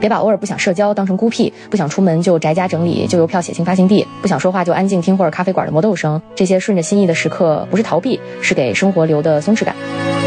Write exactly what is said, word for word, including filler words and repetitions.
别把偶尔不想社交当成孤僻，不想出门就宅家整理旧邮票写进发信地，不想说话就安静听会儿咖啡馆的磨豆声。这些顺着心意的时刻，不是逃避，是给生活留的松弛感。